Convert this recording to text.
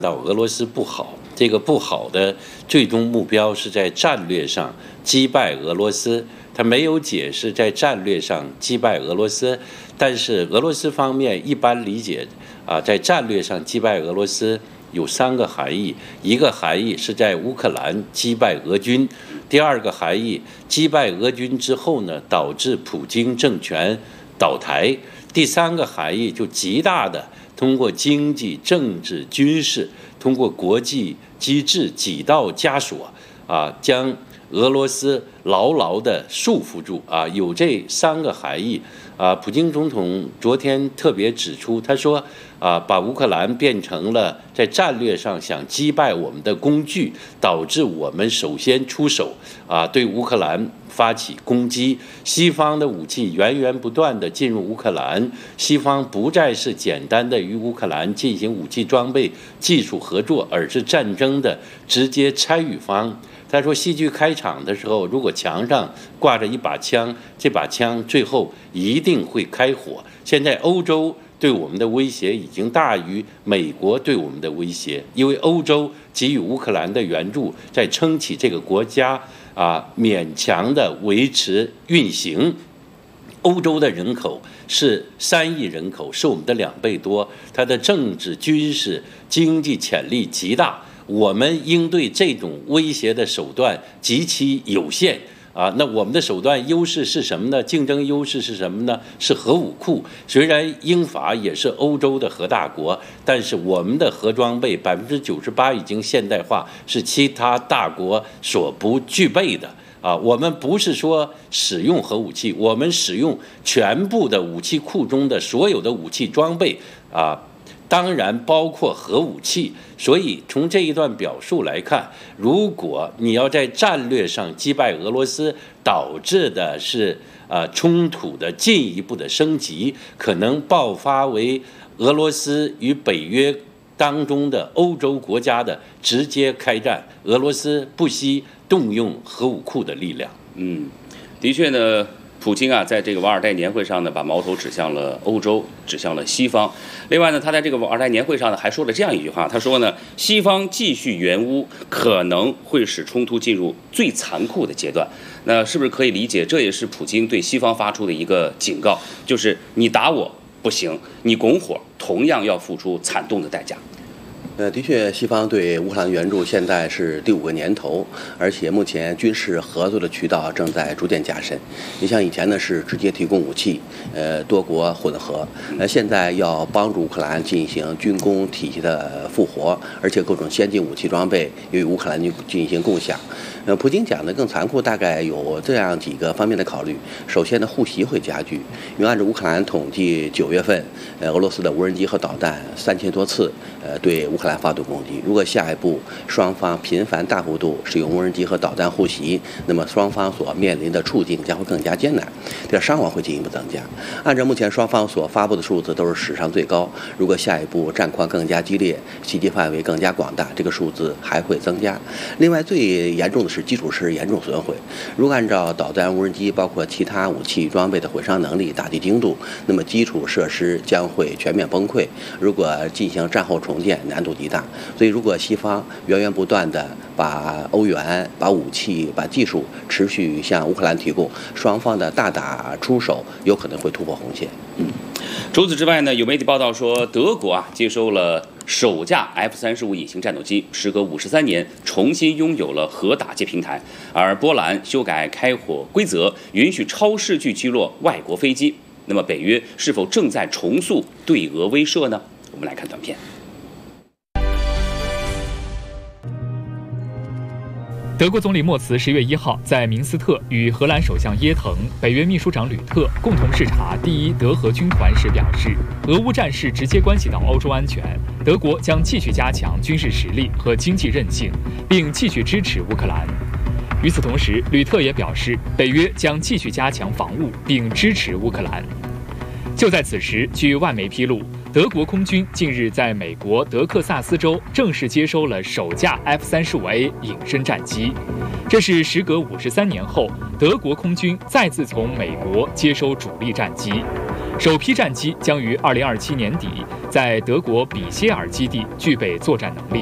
到俄罗斯不好，这个不好的最终目标是在战略上击败俄罗斯。他没有解释在战略上击败俄罗斯，但是俄罗斯方面一般理解在战略上击败俄罗斯有3个含义，一个含义是在乌克兰击败俄军，第二个含义击败俄军之后呢，导致普京政权倒台，第3个含义就极大的通过经济、政治、军事，通过国际机制几道枷锁将俄罗斯牢牢地束缚住有这3个含义普京总统昨天特别指出，他说把乌克兰变成了在战略上想击败我们的工具，导致我们首先出手对乌克兰发起攻击。西方的武器源源不断地进入乌克兰，西方不再是简单的与乌克兰进行武器装备技术合作，而是战争的直接参与方。他说戏剧开场的时候，如果墙上挂着一把枪，这把枪最后一定会开火。现在欧洲对我们的威胁已经大于美国对我们的威胁，因为欧洲给予乌克兰的援助在撑起这个国家勉强的维持运行。欧洲的人口是3亿人口，是我们的2倍多，它的政治、军事、经济潜力极大。我们应对这种威胁的手段极其有限那我们的手段优势是什么呢？竞争优势是什么呢？是核武库。虽然英法也是欧洲的核大国，但是我们的核装备98%已经现代化，是其他大国所不具备的我们不是说使用核武器，我们使用全部的武器库中的所有的武器装备当然包括核武器。所以从这一段表述来看，如果你要在战略上击败俄罗斯，导致的是冲突的进一步的升级，可能爆发为俄罗斯与北约当中的欧洲国家的直接开战，俄罗斯不惜动用核武库的力量。 的确呢，普京在这个瓦尔代年会上呢，把矛头指向了欧洲，指向了西方。另外呢，他在这个瓦尔代年会上呢，还说了这样一句话，他说呢，西方继续援乌可能会使冲突进入最残酷的阶段。那是不是可以理解，这也是普京对西方发出的一个警告，就是你打我不行，你拱火同样要付出惨痛的代价。 的确，西方对乌克兰援助现在是第5个年头，而且目前军事合作的渠道正在逐渐加深。你像以前呢是直接提供武器，多国混合，现在要帮助乌克兰进行军工体系的复活，而且各种先进武器装备与乌克兰进行共享。普京讲的更残酷，大概有这样几个方面的考虑。首先呢，护袭会加剧，因为按照乌克兰统计，9月份，俄罗斯的无人机和导弹3000多次，对乌克兰发动攻击。如果下一步双方频繁大幅度使用无人机和导弹护袭，那么双方所面临的处境将会更加艰难，这伤亡会进一步增加。按照目前双方所发布的数字，都是史上最高。如果下一步战况更加激烈，袭击范围更加广大，这个数字还会增加。另外，最严重的是基础设施严重损毁。如果按照导弹、无人机包括其他武器装备的毁伤能力、打击精度，那么基础设施将会全面崩溃。如果进行战后重建，难度极大。所以，如果西方源源不断的把欧元、把武器、把技术持续向乌克兰提供，双方的大打出手有可能会突破红线。 除此之外呢，有媒体报道说，德国接收了首架 F-35隐形战斗机，时隔53年重新拥有了核打击平台。而波兰修改开火规则，允许超视距击落外国飞机。那么，北约是否正在重塑对俄威慑呢？我们来看短片。 德国总理默茨10月1号在明斯特与荷兰首相耶滕、北约秘书长吕特共同视察第1德荷军团时表示，俄乌战事直接关系到欧洲安全，德国将继续加强军事实力和经济韧性，并继续支持乌克兰。与此同时，吕特也表示，北约将继续加强防务并支持乌克兰。就在此时，据外媒披露，德国空军近日在美国德克萨斯州正式接收了首架 F-35A 隐身战机，这是时隔53年后，德国空军再次从美国接收主力战机。 首批战机将于2027年底在德国比歇尔基地具备作战能力。